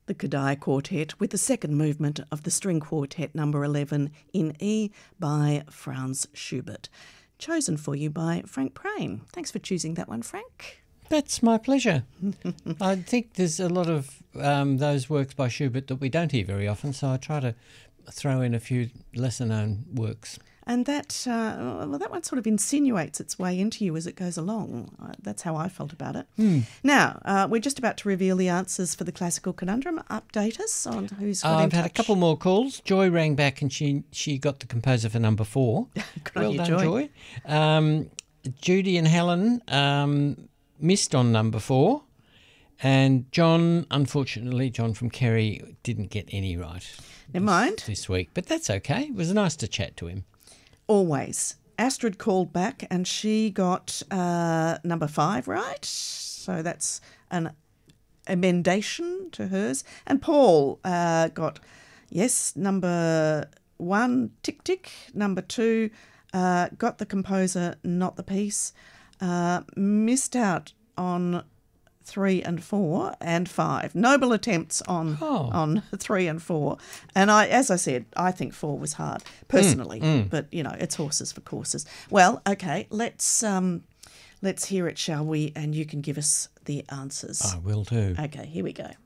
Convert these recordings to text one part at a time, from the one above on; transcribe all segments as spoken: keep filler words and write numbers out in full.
the Kodály Quartet with the second movement of the String Quartet number eleven in E by Franz Schubert. Chosen for you by Frank Prain. Thanks for choosing that one, Frank. That's my pleasure. I think there's a lot of um, those works by Schubert that we don't hear very often, so I try to throw in a few lesser-known works. And that uh, well, that one sort of insinuates its way into you as it goes along. Uh, that's how I felt about it. Mm. Now, uh, we're just about to reveal the answers for the classical conundrum. Update us on who's got uh, in I've touch. had a couple more calls. Joy rang back and she she got the composer for number four. Good well on you, done, Joy. Joy. Um, Judy and Helen um, missed on number four. And John, unfortunately, John from Kerry didn't get any right. Never this, mind. This week. But that's okay. It was nice to chat to him. Always. Astrid called back and she got uh, number five right. So that's an emendation to hers. And Paul uh, got, yes, number one, tick, tick. Number two, uh, got the composer, not the piece. Uh, missed out on three and four and five. Noble attempts on Oh. on three and four. And I, as I said, I think four was hard personally. Mm, mm. But you know, it's horses for courses. Well, okay, let's um, let's hear it, shall we? And you can give us the answers. I will do. Okay, here we go.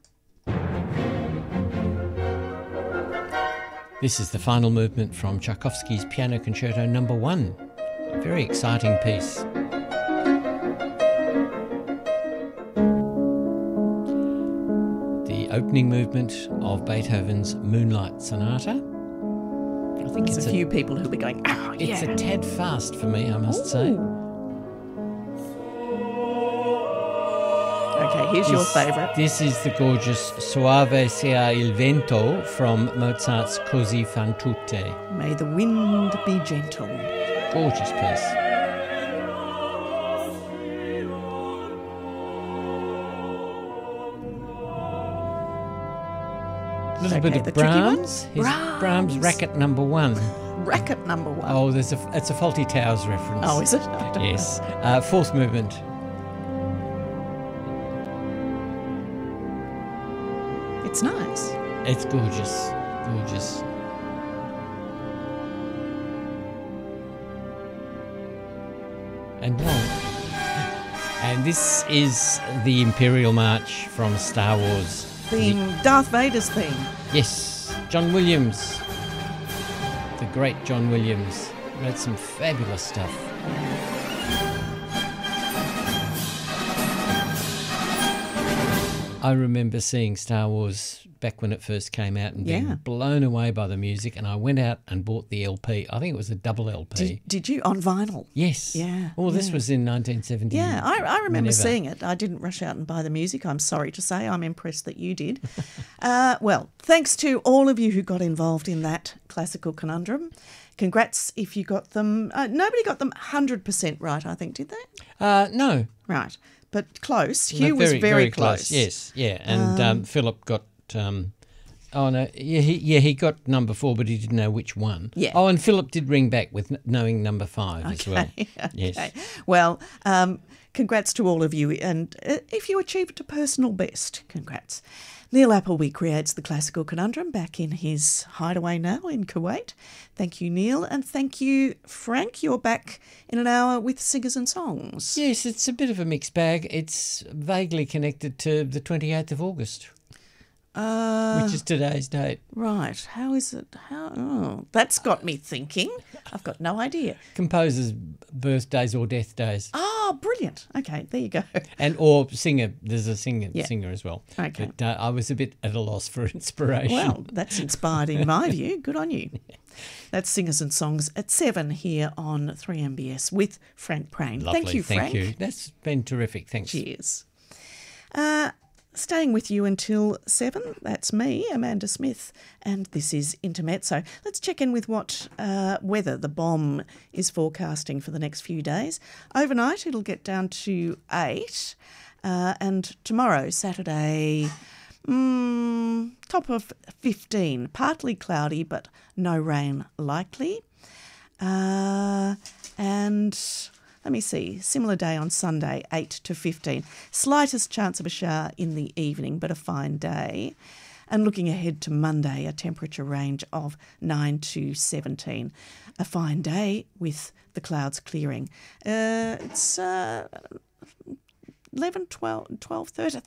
This is the final movement from Tchaikovsky's Piano Concerto number one. A very exciting piece. Opening movement of Beethoven's Moonlight Sonata. I think There's it's a few people who'll be going, oh, yeah. It's a tad fast for me, I must Ooh. say. Okay, here's This, your favourite. This is the gorgeous Soave sia il vento from Mozart's Così fan tutte. May the wind be gentle. Gorgeous piece. A little Okay, bit the of tricky Brahms. ones? His Brahms. Brahms Racket number one. Racket number one. Oh, there's a it's a Faulty Towers reference. Oh, is it? Yes. Uh, fourth movement. It's nice. It's gorgeous. Gorgeous. And long. And this is the Imperial March from Star Wars. Theme, Darth Vader's theme. Yes, John Williams. The great John Williams. Wrote some fabulous stuff. I remember seeing Star Wars back when it first came out and being Yeah. blown away by the music, and I went out and bought the L P. I think it was a double L P. Did, did you? On vinyl? Yes. Yeah, Well, this yeah. was in nineteen seventy. Yeah, I, I remember whenever. seeing it. I didn't rush out and buy the music. I'm sorry to say. I'm impressed that you did. uh, well, thanks to all of you who got involved in that classical conundrum. Congrats if you got them. Uh, nobody got them one hundred percent right, I think, did they? Uh, no. Right. But close. No, Hugh was very, very, very close. Yes, yeah. And um, Philip got... Um, oh, no. Yeah he, yeah, he got number four, but he didn't know which one. Yeah. Oh, and Philip did ring back with n- knowing number five as well. Okay. Yes. Well, um, congrats to all of you. And uh, if you achieved a personal best, congrats. Neil Appleby creates the classical conundrum back in his hideaway now in Kuwait. Thank you, Neil. And thank you, Frank. You're back in an hour with Singers and Songs. Yes, it's a bit of a mixed bag. It's vaguely connected to the twenty-eighth of August, Uh, which is today's date. right. How is it? How? Oh, that's got me thinking. I've got no idea. Composers' birthdays or death days. Oh, brilliant. Okay, there you go. And or singer, there's a singer Yeah. singer as well. Okay. But uh, I was a bit at a loss for inspiration. Well, that's inspired in my view. Good on you. That's Singers and Songs at seven here on three M B S with Frank Prain. Lovely, Thank you, Frank. Thank you. That's been terrific. Thanks. Cheers. Uh, staying with you until seven, that's me, Amanda Smith, and this is Intermezzo. Let's check in with what uh, weather the bomb is forecasting for the next few days. Overnight, it'll get down to eight, uh, and tomorrow, Saturday, mm, top of fifteen. Partly cloudy, but no rain likely. Uh, and let me see, similar day on Sunday, eight to fifteen. Slightest chance of a shower in the evening, but a fine day. And looking ahead to Monday, a temperature range of nine to seventeen. A fine day with the clouds clearing. Uh, it's uh, eleven, twelve, twelve, thirteen,